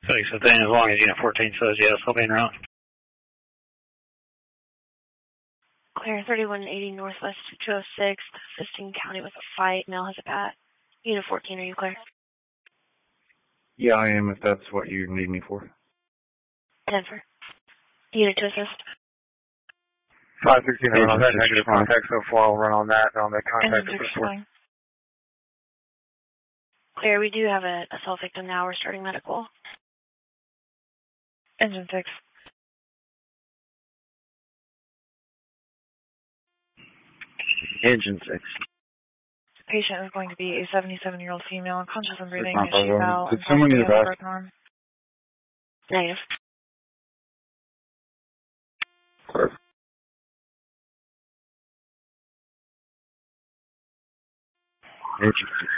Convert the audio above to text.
Thanks, so then as long as Unit 14 says yes, I'll be en route. Clear 3180 Northwest 206, assisting county with a fight. Male has a bat. Unit 14, are you clear? Yeah, I am, if that's what you need me for. Denver. Unit to assist. 516, on that negative contact so far. I'll run on that, on the contact report. Clear, we do have a assault victim now. We're starting medical. Engine 6. Engine 6. The patient is going to be a 77-year-old female, unconscious and breathing. Did someone in the back? Negative. Clear. Engine 6.